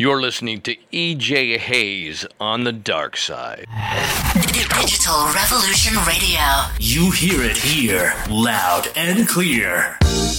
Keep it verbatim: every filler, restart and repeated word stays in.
You're listening to E J Hayes on the Dark Side. Digital Revolution Radio. You hear it here, loud and clear.